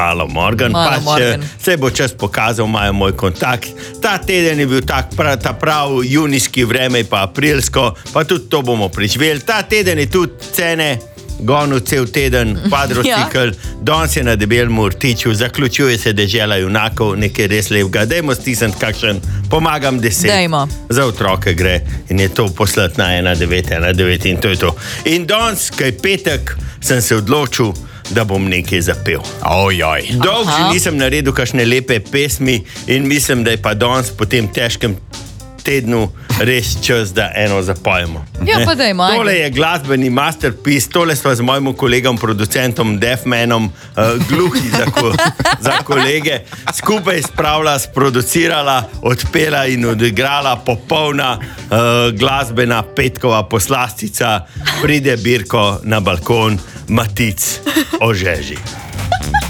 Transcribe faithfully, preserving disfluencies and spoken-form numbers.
Malo Morgan, Malo pač Morgan. se bo čas pokazal, imajo moj kontakt. Ta teden je bil tak, prav, ta prav junijski vreme, pa aprilsko, pa tudi to bomo preživeli. Ta teden je tudi cene, gonil cel teden, kvadrocikl, ja. Danes je na Debelem Rtiču, zaključuje se Dežela junakov, nekaj res lepega. Dajmo stisniti kakšen, pomagam deset. Dajmo. Za otroke gre in je to poslati na ena devet ena devet in to je to. In danes, kaj je petek, sem se odločil, da bom nekaj zapel. Ojoj. Dolgo že nisem naredil kakšne lepe pesmi in mislim, da je pa danes po tem težkem tednu res čas, da eno zapojemo. Ja, pa dajmo. ajde. Tole je glasbeni masterpiece, tole sva z mojim kolegom, producentom Defmanom, uh, gluhi za, ko, za kolege, skupaj spravila, sproducirala, odpela in odigrala popolna uh, glasbena petkova poslastica. Pride Birko na balkon, Matic o žeži.